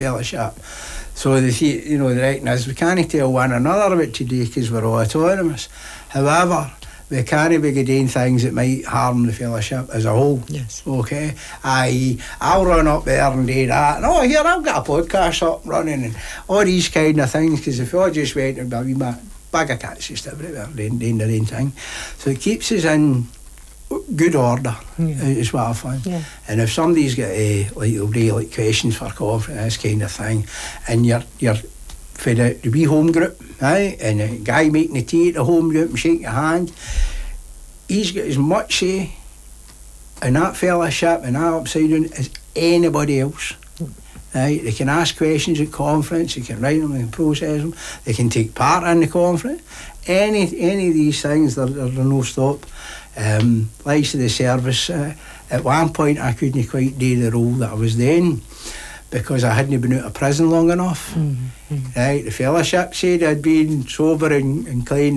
fellowship. So they see, you know, they recognise we can't tell one another about today because we're all autonomous. However, we can't be doing things that might harm the fellowship as a whole. Yes. Okay? I'll run up there and do that. And here, I've got a podcast up running and all these kind of things, because if I just went and a wee bag of cats just everywhere doing their own thing. So it keeps us in good order, is what I find. Yeah. And if somebody's got like questions for conference, this kind of thing, and you're for the wee home group, and a guy making the tea at the home group and shaking your hand, he's got as much say in that fellowship and that upside down as anybody else. Right? They can ask questions at conference, they can write them, they can process them, they can take part in the conference. Any of these things, they're no stop. Likes of the service, at one point I couldn't quite do the role that I was doing because I hadn't been out of prison long enough. Right? The fellowship said I'd been sober and clean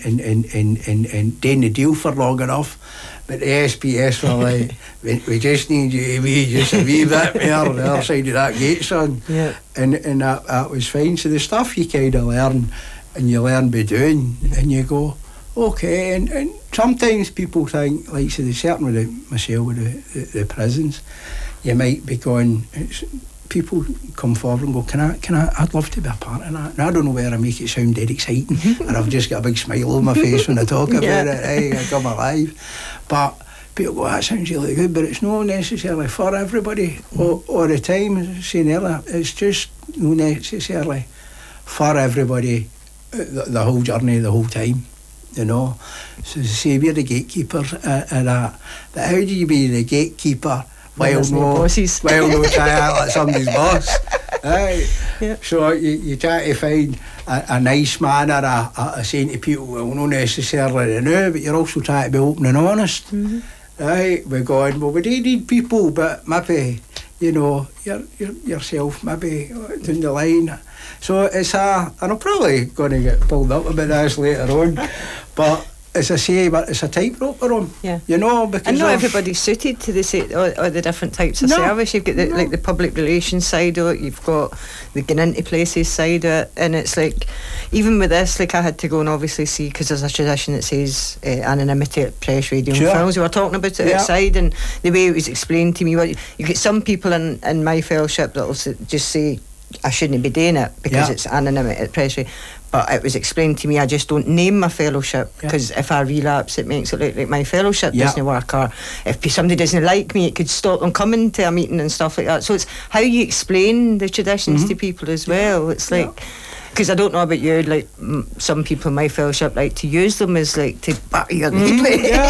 and doing the deal for long enough, but the SPS were like, we just need you to be just a wee bit more the other side of that gate, son. Yeah. And that was fine. So the stuff you kind of learn, and you learn by doing, and you go, okay. And sometimes people think, like so certainly myself with the prisons, you might be going, people come forward and go, can I, I'd love to be a part of that. And I don't know whether I make it sound dead exciting and I've just got a big smile on my face when I talk about it, I come alive. But people go, that sounds really good, but it's not necessarily for everybody all the time. As I was saying earlier, it's just not necessarily for everybody the whole journey, the whole time, you know. So to say we're the gatekeepers of that. But how do you be the gatekeeper while no try out like somebody's boss? Right? Yep. So you try to find a nice manner of saying to people, well, not necessarily they know, but you're also trying to be open and honest. Right? We're going, well, we do need people, but maybe, you know, yourself maybe down the line. So it's and I'm probably going to get pulled up about this later on, but as I say, but it's a tightrope we're on, you know, because and not everybody's suited to the different types of service. You've got the public relations side of it, you've got the getting into places side of it, and it's like, even with this, like I had to go and obviously see, because there's a tradition that says anonymity at press, radio and films. We were talking about it outside, and the way it was explained to me, you get some people in my fellowship that'll just say, I shouldn't be doing it because it's anonymity at press radio. But it was explained to me, I just don't name my fellowship because if I relapse, it makes it look like my fellowship doesn't work, or if somebody doesn't like me, it could stop them coming to a meeting and stuff like that. So it's how you explain the traditions to people as well. It's like, because I don't know about you, like some people in my fellowship like to use them as like to batter your name.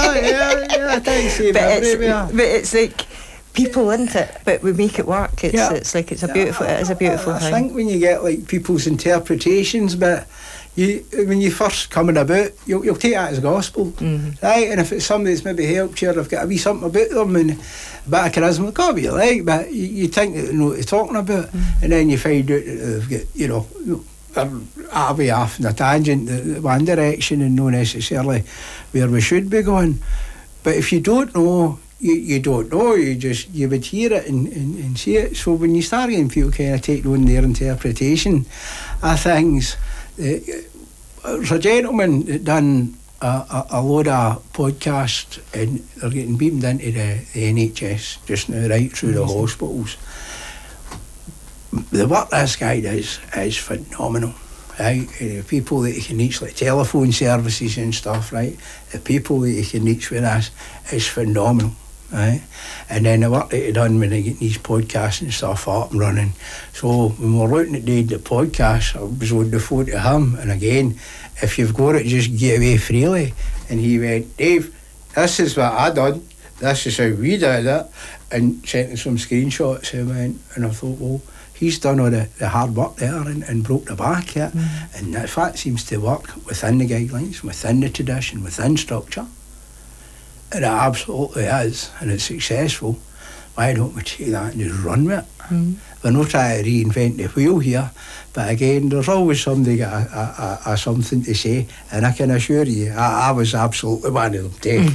But it's like, people into it, but we make it work. It's like it's a beautiful thing. I think when you get like people's interpretations, but when you first coming about, you'll take that as gospel, right? And if it's somebody that's maybe helped you, or they've got a wee something about them and a bit of charisma, got to be like, but you think that they know what they're talking about, and then you find out that they've got, you know, they're way off in a tangent, the one direction, and not necessarily where we should be going. But if you don't know, you don't know, you would hear it and see it. So when you start getting people kind of take on their interpretation of things, there's a gentleman that done a load of podcasts, and they're getting beamed into the NHS just now, right through the hospitals. The work this guy does is phenomenal. Right, the people that you can reach, like telephone services and stuff, right? The people that you can reach with us is phenomenal, right? And then the work that you done when they get these podcasts and stuff up and running. So when we were looking at the podcast, I was on the phone to him, and again, if you've got it, just get away freely. And he went, Dave, this is what I done, this is how we did it, and sent me some screenshots. And I thought, well, he's done all the hard work there and broke the back, and if that seems to work within the guidelines, within the tradition, within structure, and it absolutely is, and it's successful, why don't we take that and just run with it? we're not trying to reinvent the wheel here, but again, there's always somebody got something to say, and I can assure you, I was absolutely one of them too.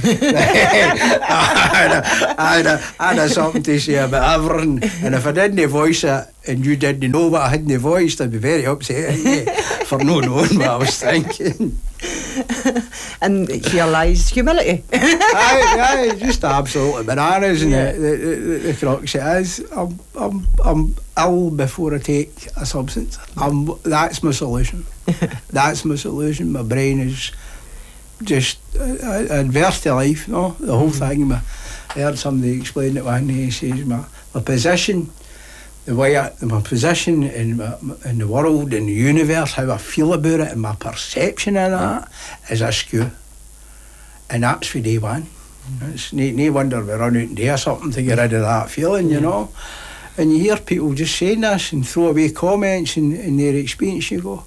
I had something to say about everything, and if I didn't voice it, and you didn't know what I hadn't voiced, I'd be very upset at you for not knowing what I was thinking. And here lies humility. Aye, just absolutely bananas, and the crux it is, I'm ill before I take a substance. That's my solution. That's my solution. My brain is just adverse to life, the whole thing. I heard somebody explain it one day. He says my position, the way my position in the world, in the universe, how I feel about it, and my perception of that is askew. And that's for day one. It's no wonder we run out and do something to get rid of that feeling, you know. And you hear people just saying this and throw away comments in their experience. You go,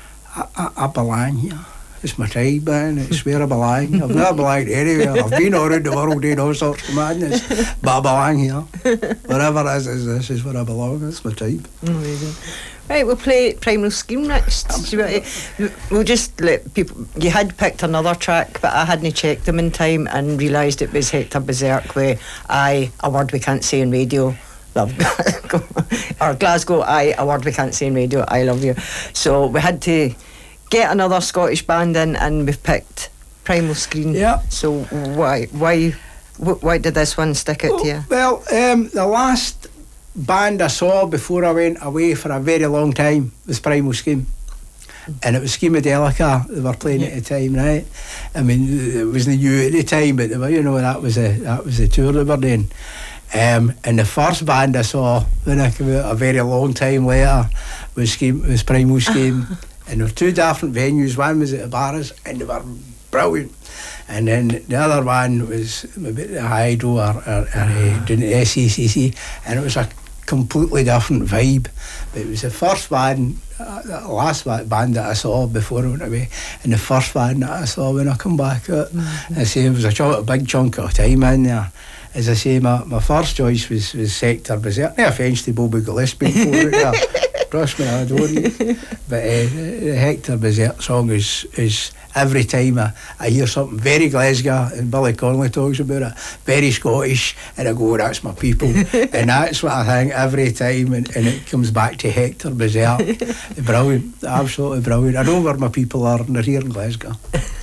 I belong here. It's my tribe, man. It's where I belong. I've never belonged anywhere. I've been all around the world doing all sorts of madness, but I belong here. Wherever it is, this is where I belong. It's my tribe. Amazing. Right, we'll play Primal Scream next. We'll just let people... You had picked another track, but I hadn't checked them in time and realised it was Hector Berserk with a word we can't say in radio. Love or Glasgow, a word we can't say in radio, I love you. So we had to get another Scottish band in, and we've picked Primal Scream. Yeah. So why did this one stick out to you? Well, the last band I saw before I went away for a very long time was Primal Scream. And it was Schemadelica they were playing at the time, right? I mean, it wasn't new at the time, but they were, that was the tour they were doing. And the first band I saw when I came out a very long time later was Primal Scream. And there were two different venues. One was at the Barras, and they were brilliant. And then the other one was maybe the Hydro or doing the SECC, and it was a completely different vibe. But it was the first band, the last band that I saw before I went away, and the first band that I saw when I come back out. I say it was a big chunk of time in there. As I say, my first choice was Hector Berserk. No offence to Bobby Gillespie. Trust me, I adore you. But the Hector Berserk song is every time I hear something very Glasgow, and Billy Connolly talks about it, very Scottish, and I go, that's my people. And that's what I think every time, and it comes back to Hector Berserk. Brilliant, absolutely brilliant. I know where my people are, and they're here in Glasgow.